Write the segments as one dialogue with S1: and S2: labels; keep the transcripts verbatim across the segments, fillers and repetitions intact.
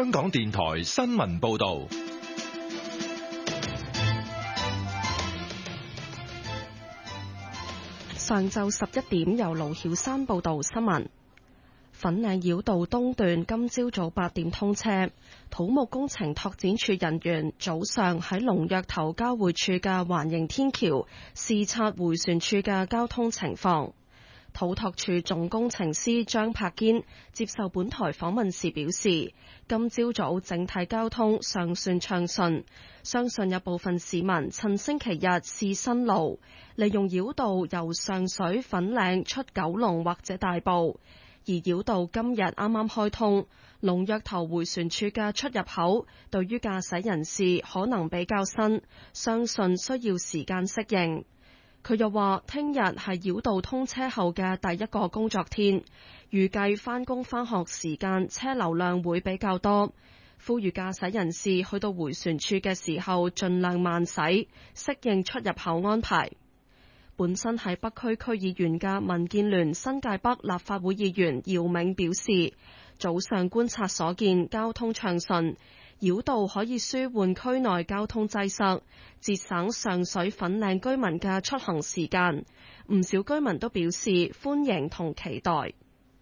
S1: 香港電台新聞報道。
S2: 上晝十一點，由盧曉山報道新聞。粉嶺繞道東段今朝早八點通車，土木工程拓展處人員早上喺龍躍頭交匯處嘅環形天橋視察迴旋處嘅交通情況。土拓處總工程師張柏堅接受本台訪問時表示，今朝早整體交通尚算暢順，相信有部分市民趁星期日試新路，利用繞道由上水粉嶺出九龍或者大埔。而繞道今日啱啱開通，龍躍頭迴旋處嘅出入口對於駕駛人士可能比較新，相信需要時間適應。佢又話，聽日係繞道通車後嘅第一個工作天，預計返工返學時間車流量會比較多，呼籲駕駛人士去到迴旋處嘅時候盡量慢駛，適應出入口安排。本身係北區區議員嘅民建聯新界北立法會議員姚銘表示，早上觀察所見交通暢順，繞道可以舒緩區內交通擠塞，節省上水粉嶺居民嘅出行時間。唔少居民都表示歡迎同期待。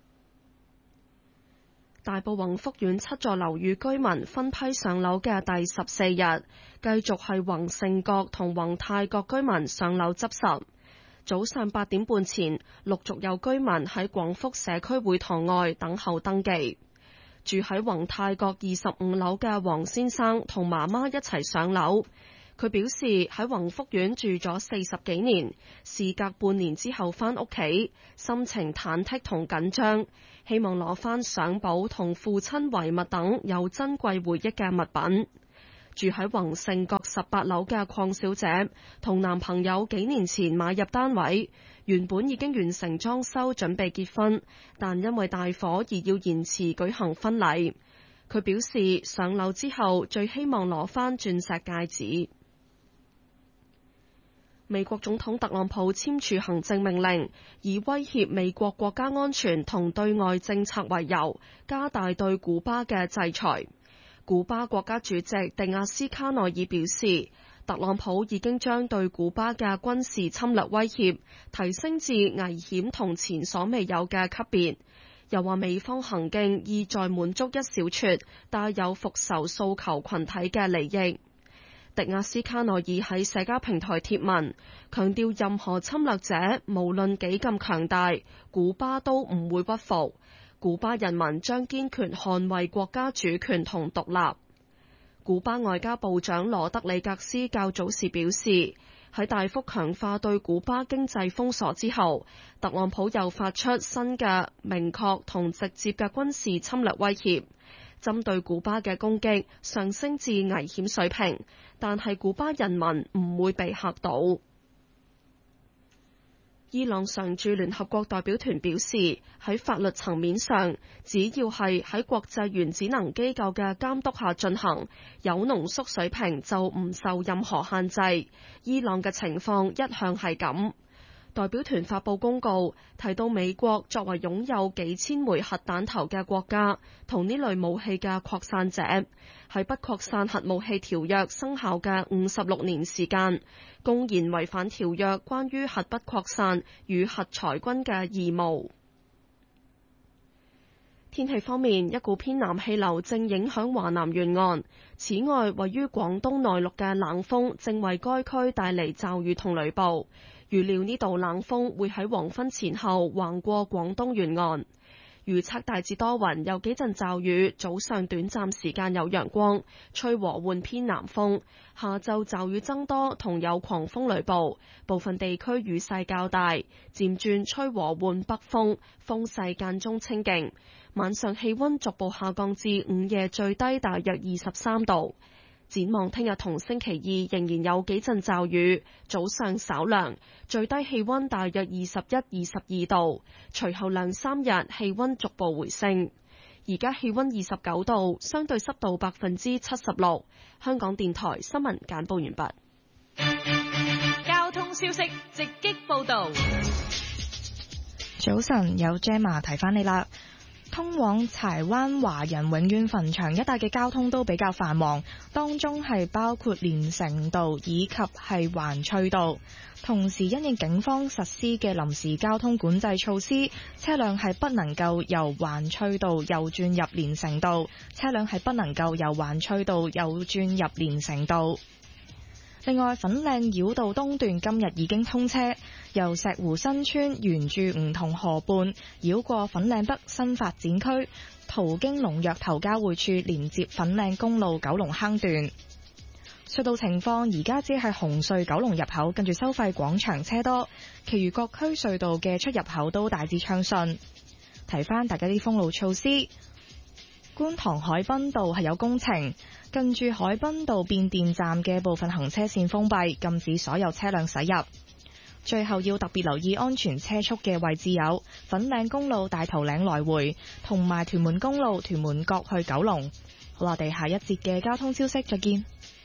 S2: 大埔宏福苑七座樓宇居民分批上樓嘅第十四日，繼續係宏盛閣同宏泰閣居民上樓執拾。早上八點半前，陸續有居民喺廣福社區會堂外等候登記。住喺宏泰閣二十五樓嘅黃先生同媽媽一齊上樓。佢表示喺宏福苑住咗四十幾年，事隔半年之後返屋企，心情忐忑同緊張，希望攞返相簿同父親遺物等有珍貴回憶嘅物品。住喺宏盛閣十八樓嘅鄺小姐同男朋友幾年前買入單位，原本已經完成裝修準備結婚，但因為大火而要延遲舉行婚禮。佢表示上樓之後最希望攞返鑽石戒指。美國總統特朗普簽署行政命令，以威脅美國國家安全同對外政策為由，加大對古巴嘅制裁。古巴國家主席迪亞斯卡內爾表示，特朗普已經將對古巴嘅軍事侵略威脅提升至危險同前所未有嘅級別。又話美方行徑意在滿足一小撮帶有復仇訴求群體嘅利益。迪亞斯卡內爾喺社交平台貼文，強調任何侵略者無論幾咁強大，古巴都唔會屈服。古巴人民將堅決捍衛國家主權同獨立。古巴外交部長羅德里格斯較早時表示，喺大幅強化對古巴經濟封鎖之後，特朗普又發出新嘅明確同直接嘅軍事侵略威脅，針對古巴嘅攻擊上升至危險水平，但係古巴人民唔會被嚇到。伊朗常駐聯合國代表團表示，喺法律層面上，只要係喺國際原子能機構嘅監督下進行，有濃縮水平就唔受任何限制。伊朗嘅情況一向係咁。代表團發布公告，提到美國作為擁有幾千枚核彈頭嘅國家，同呢類武器嘅擴散者，喺不擴散核武器條約生效嘅五十六年時間，公然違反條約關於核不擴散與核裁軍嘅義務。天氣方面，一股偏南氣流正影響華南沿岸，此外，位於廣東內陸嘅冷鋒正為該區帶嚟驟雨同雷暴。預料呢度冷鋒會喺黃昏前後橫過廣東沿岸，預測大致多雲，有幾陣驟雨，早上短暫時間有陽光，吹和緩偏南風，下晝驟雨增多同有狂風雷暴，部分地區雨勢較大，漸轉吹和緩北風，風勢間中清勁，晚上氣溫逐步下降至午夜最低大約二十三度。展望聽日同星期二仍然有幾陣驟雨，早上稍涼，最低氣溫大約二十一、二十二度。隨後兩三日氣溫逐步回升。而家氣溫二十九度，相對濕度百分之七十六。香港電台新聞簡報完畢。
S3: 交通消息直擊報道。
S4: 早晨，有 Gemma 提翻你啦。
S3: 通往柴灣華人永遠墳場一帶嘅交通都比較繁忙，當中係包括連城道以及係環翠道。同時因應警方實施嘅臨時交通管制措施，車輛係不能夠由環翠道右轉入連城道，車輛係不能夠由環翠道右轉入連城道。另外，粉嶺繞道東段今日已經通車，由石湖新村沿住梧桐河畔繞過粉嶺北新發展區，途經龍躍頭交匯處，連接粉嶺公路九龍坑段。隧道情況而家只係紅隧九龍入口近住收費廣場車多，其餘各區隧道嘅出入口都大致暢順。提翻大家啲封路措施，觀塘海濱道係有工程，近住海濱道變電站嘅部分行車線封閉，禁止所有車輛駛入。最後要特別留意安全車速嘅位置有粉嶺公路大頭嶺來回，同埋屯門公路屯門角去九龍。好啦，我哋下一節嘅交通消息再見。